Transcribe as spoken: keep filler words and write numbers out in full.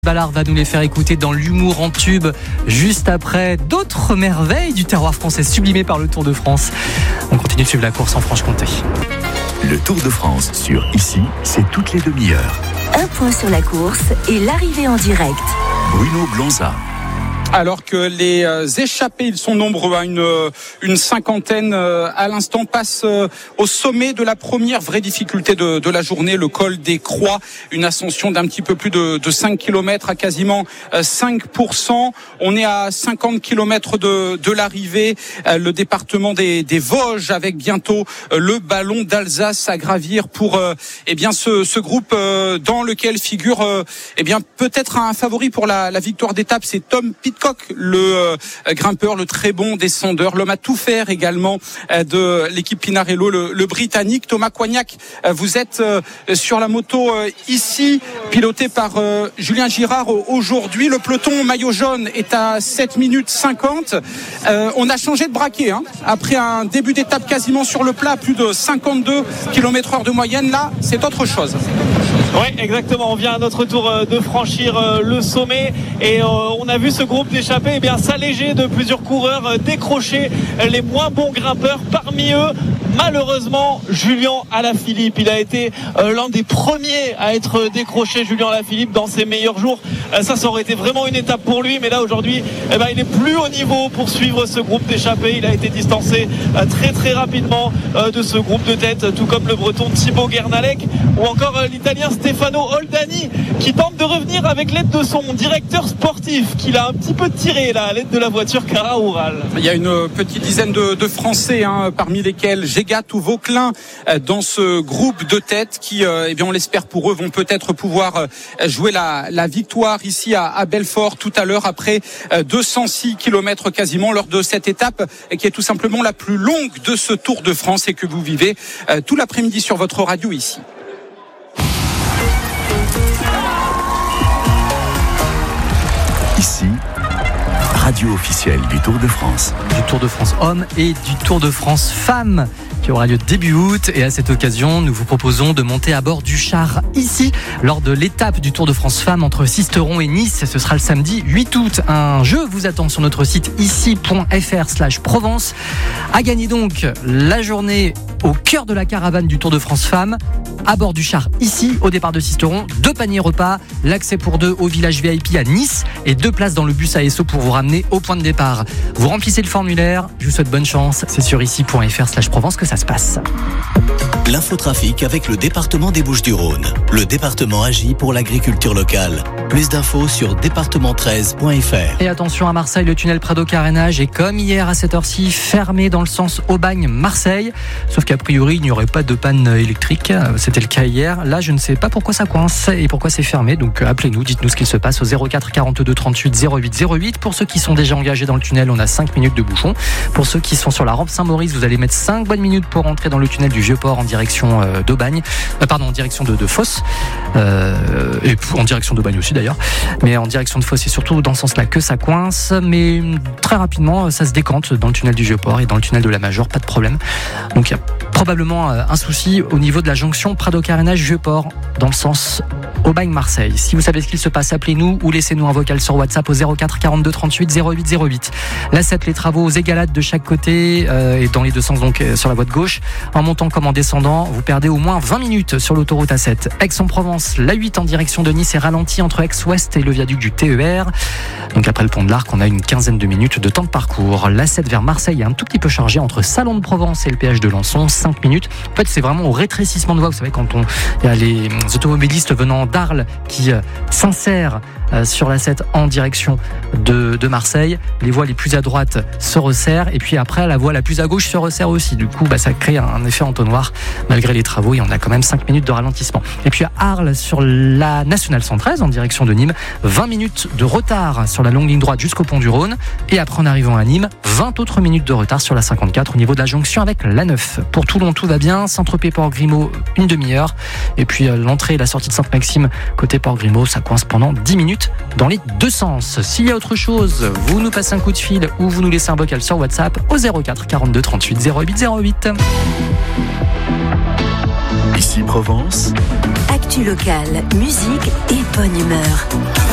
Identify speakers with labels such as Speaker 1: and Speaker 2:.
Speaker 1: Ballard va nous les faire écouter dans l'humour en tube, juste après d'autres merveilles du terroir français sublimées par le Tour de France. On continue de suivre la course en Franche-Comté.
Speaker 2: Le Tour de France sur Ici, c'est toutes les demi-heures.
Speaker 3: Un point sur la course et l'arrivée en direct.
Speaker 2: Bruno Blanza.
Speaker 4: Alors que les euh, échappés, ils sont nombreux, hein, une, une cinquantaine euh, à l'instant, passent euh, au sommet de la première vraie difficulté de, de la journée, le col des Croix, une ascension d'un petit peu plus de, de cinq kilomètres à quasiment euh, cinq pour cent. On est à cinquante kilomètres de, de l'arrivée, euh, le département des, des Vosges avec bientôt euh, le ballon d'Alsace à gravir pour euh, eh bien ce, ce groupe euh, dans lequel figure euh, eh bien peut-être un favori pour la, la victoire d'étape, c'est Tom Pitcock, le euh, grimpeur, le très bon descendeur, l'homme à tout faire également euh, de l'équipe Pinarello, le, le Britannique. Thomas Coignac, euh, vous êtes euh, sur la moto euh, ici, piloté par euh, Julien Girard aujourd'hui. Le peloton maillot jaune est à sept minutes cinquante. Euh, on a changé de braquet, hein, après un début d'étape quasiment sur le plat, plus de cinquante-deux kilomètres heure de moyenne. Là, c'est autre chose.
Speaker 5: Oui, exactement. On vient à notre tour de franchir le sommet et on a vu ce groupe d'échappés eh bien s'alléger de plusieurs coureurs, décrocher les moins bons grimpeurs. Parmi eux, malheureusement, Julien Alaphilippe. Il a été l'un des premiers à être décroché, Julien Alaphilippe, dans ses meilleurs jours. Ça, ça aurait été vraiment une étape pour lui, mais là aujourd'hui, eh ben, il est plus au niveau pour suivre ce groupe d'échappés. Il a été distancé très très rapidement de ce groupe de tête, tout comme le Breton Thibaut Guernalec ou encore l'Italien Stefano Oldani, qui tente de revenir avec l'aide de son directeur sportif, qu'il a un petit peu tiré là, à l'aide de la voiture Cara Oural.
Speaker 4: Il y a une petite dizaine de, de Français, hein, parmi lesquels Gégat ou Vauquelin, euh, dans ce groupe de tête qui, euh, eh bien, on l'espère pour eux, vont peut-être pouvoir euh, jouer la, la victoire ici à, à Belfort tout à l'heure, après euh, deux cent six kilomètres quasiment, lors de cette étape euh, qui est tout simplement la plus longue de ce Tour de France et que vous vivez euh, tout l'après-midi sur votre radio ici.
Speaker 2: Ici, radio officielle du Tour de France.
Speaker 1: Du Tour de France hommes et du Tour de France femmes, qui aura lieu début août. Et à cette occasion, nous vous proposons de monter à bord du char ici, lors de l'étape du Tour de France femmes entre Sisteron et Nice. Ce sera le samedi huit août. Un jeu vous attend sur notre site ici.fr slash Provence. À gagner donc la journée au cœur de la caravane du Tour de France femmes, à bord du char ici, au départ de Sisteron, deux paniers repas, l'accès pour deux au village V I P à Nice et deux places dans le bus A S O pour vous ramener au point de départ. Vous remplissez le formulaire, je vous souhaite bonne chance, c'est sur ici.fr slash Provence que ça se passe.
Speaker 2: L'infotrafic avec le département des Bouches-du-Rhône. Le département agit pour l'agriculture locale. Plus d'infos sur département treize point f r.
Speaker 1: Et attention à Marseille, le tunnel Prado-Carénage est comme hier à cette heure-ci fermé dans le sens Aubagne-Marseille. Sauf qu'a priori, il n'y aurait pas de panne électrique. C'était le cas hier. Là, je ne sais pas pourquoi ça coince et pourquoi c'est fermé. Donc appelez-nous, dites-nous ce qu'il se passe au zéro quatre quarante-deux trente-huit zéro huit zéro huit. Pour ceux qui sont déjà engagés dans le tunnel, on a cinq minutes de bouchon. Pour ceux qui sont sur la rampe Saint-Maurice, vous allez mettre cinq bonnes minutes pour entrer dans le tunnel du Vieux-Port en direction euh, d'Aubagne. Euh, pardon, en direction de, de Fosse. Euh, et en direction d'Aubagne aussi d'ailleurs. Mais en direction de Fosse, c'est surtout dans ce sens-là que ça coince. Mais très rapidement, ça se décante dans le tunnel du Vieux-Port et dans le tunnel de la Major, pas de problème. Donc il y a probablement un souci au niveau de la jonction Prado-Carénage-Vieux-Port dans le sens Aubagne-Marseille. Si vous savez ce qu'il se passe, appelez-nous ou laissez-nous un vocal sur WhatsApp au zéro quatre quarante-deux trente-huit zéro huit zéro huit. La sept, les travaux aux égalades de chaque côté euh, et dans les deux sens, donc euh, sur la voie de gauche. En montant comme en descendant, vous perdez au moins vingt minutes sur l'autoroute A sept. Aix-en-Provence, la huit en direction de Nice est ralentie entre Aix-Ouest et le viaduc du T E R. Donc après le pont de l'Arc, on a une quinzaine de minutes de temps de parcours. La sept vers Marseille est un tout petit peu chargée entre Salon de Provence et le péage de Lançon, cinq minutes. En fait, c'est vraiment au rétrécissement de voie. Vous savez, quand on, il y a les automobilistes venant d'Arles qui euh, s'insèrent euh, sur la sept en direction de, de Marseille, les voies les plus à droite se resserrent et puis après la voie la plus à gauche se resserre aussi. Du coup, bah, ça crée un effet entonnoir malgré les travaux et on a quand même cinq minutes de ralentissement. Et puis à Arles, sur la nationale cent treize en direction de Nîmes, vingt minutes de retard sur la longue ligne droite jusqu'au pont du Rhône. Et après, en arrivant à Nîmes, vingt autres minutes de retard sur la cinquante-quatre au niveau de la jonction avec l'A neuf. Pour Toulon, tout va bien. Saint-Tropez, Port-Grimaud, une demi-heure. Et puis euh, l'entrée et la sortie de Sainte-Maxime côté Port-Grimaud, ça coince pendant dix minutes dans les deux sens. S'il y a autre chose, vous nous passez un coup de fil ou vous nous laissez un vocal sur WhatsApp au zéro quatre quarante-deux trente-huit zéro huit zéro huit.
Speaker 2: Ici Provence.
Speaker 3: Actu locale, musique et bonne humeur.